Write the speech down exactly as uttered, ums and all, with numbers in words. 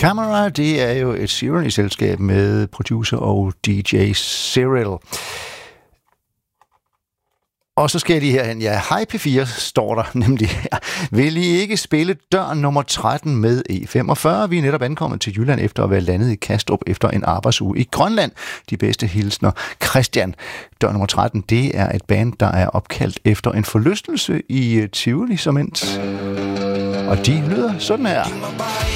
Camera, det er jo et Sheeran i selskab med producer og D J Cyril. Og så skal jeg lige herhen. Ja, Hej P fire står der nemlig her. Vil I ikke spille dør nummer tretten med E femogfyrre? Vi er netop ankommet til Jylland efter at være landet i Kastrup efter en arbejdsuge i Grønland. De bedste hilsner. Christian. Dør nummer tretten, det er et band, der er opkaldt efter en forlystelse i Tivoli som endt. Og de lyder sådan her.